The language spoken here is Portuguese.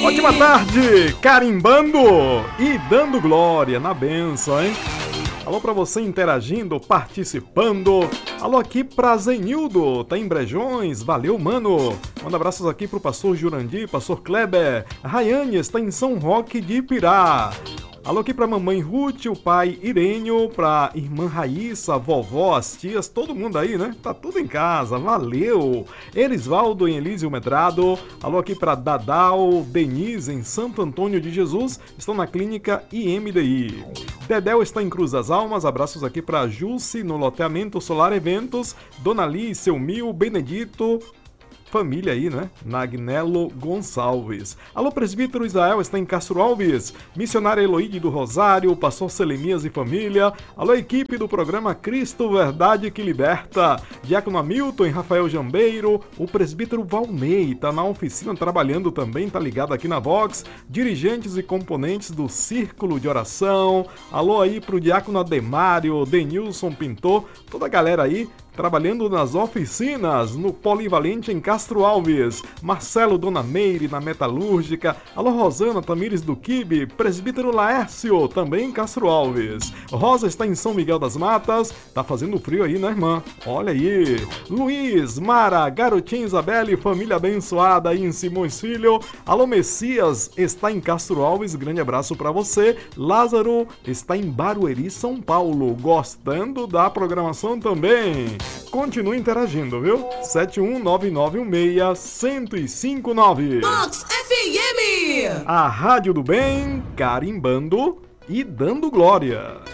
Ótima tarde, carimbando e dando glória na benção, hein? Alô pra você interagindo, participando. Alô aqui pra Zenildo, tá em Brejões, valeu mano. Manda abraços aqui pro pastor Jurandir, pastor Kleber. A Rayane está em São Roque de Ipirá. Alô aqui pra mamãe Ruth, o pai Irênio, pra irmã Raíssa, a vovó, as tias, todo mundo aí, né? Tá tudo em casa, valeu! Erisvaldo em Elísio Medrado. Alô aqui pra Dadal, Denise em Santo Antônio de Jesus, estão na clínica IMDI. Dedéu está em Cruz das Almas, abraços aqui pra Jusce no loteamento Solar Eventos, Dona Li, seu Mil, Benedito, família aí, né? Nagnelo Gonçalves. Alô, presbítero Israel está em Castro Alves. Missionária Eloíde do Rosário, pastor Selemias e família. Alô, equipe do programa Cristo Verdade que Liberta. Diácono Hamilton em Rafael Jambeiro. O presbítero Valnei tá na oficina trabalhando também, tá ligado aqui na Vox. Dirigentes e componentes do Círculo de Oração. Alô aí pro diácono Ademário, Denilson Pintor, toda a galera aí trabalhando nas oficinas, no Polivalente em Castro Alves. Marcelo Dona Meire na Metalúrgica. Alô Rosana Tamires do Quibe. Presbítero Laércio também em Castro Alves. Rosa está em São Miguel das Matas. Tá fazendo frio aí, né, irmã? Olha aí. Luiz, Mara, Garotinha Isabelle, família abençoada aí em Simões Filho. Alô Messias está em Castro Alves. Grande abraço pra você. Lázaro está em Barueri, São Paulo. Gostando da programação também. Continue interagindo, viu? 719916159. Vox FM! A Rádio do Bem, carimbando e dando glória.